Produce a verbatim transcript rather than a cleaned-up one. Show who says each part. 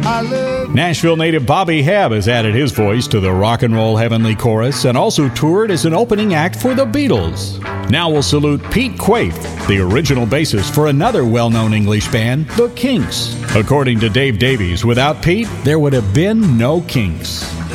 Speaker 1: I love
Speaker 2: Nashville native Bobby Hebb has added his voice to the Rock and Roll Heavenly Chorus and also toured as an opening act for the Beatles. Now we'll salute Pete Quaife, the original bassist for another well-known English band, the Kinks. According to Dave Davies, without Pete, there would have been no Kinks.